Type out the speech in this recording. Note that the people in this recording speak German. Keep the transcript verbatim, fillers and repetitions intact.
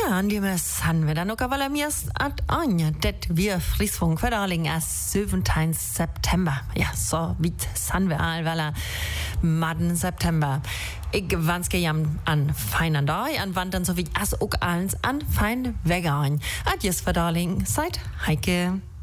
Ja, und die müssen wir dann auch, weil mir ist an, das wir Friesfunk Verdaling erst siebzehnten September. Ja, so weit sind wir all, weil er Madden September. Ich wünsche jam an feinen Tag, und wann dann so wie as auch alles an fein Wege ein. Adios Verdaling, seid Heike.